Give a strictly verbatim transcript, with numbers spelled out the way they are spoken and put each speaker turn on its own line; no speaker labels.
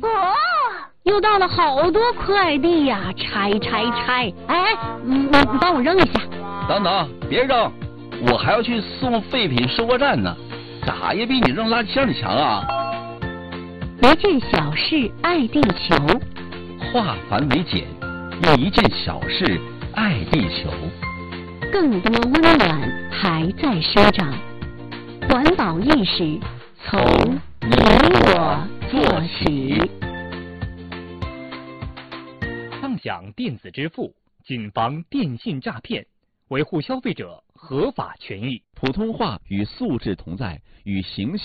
哦，
又到了好多快递呀，拆拆拆！哎，嗯，你帮我扔一下。
等等，别扔，我还要去送废品收货站呢，咋也比你扔垃圾箱里强啊！
一件小事爱地球，
化繁为简，用一件小事爱地球。
更多温暖还在生长，环保意识从你我做起。
畅享电子支付，谨防电信诈骗，维护消费者合法权益。
普通话与素质同在，与形象